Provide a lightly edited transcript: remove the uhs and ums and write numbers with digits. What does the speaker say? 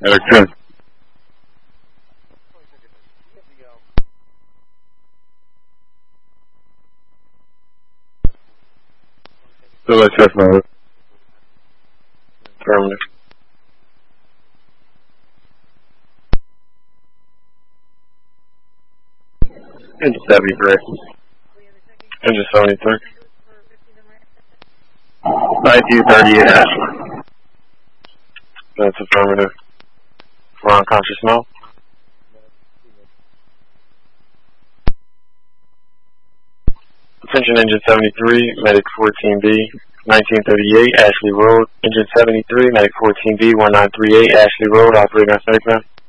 Medic 10. Still at chest mode. Affirmative. Engine 73. Engine 73. 9238 Ashland. That's affirmative. We're unconscious now. Attention Engine 73, Medic 14B, 1938 Ashley Road. Engine 73, Medic 14B, 1938 Ashley Road, operating on SAFEMAN.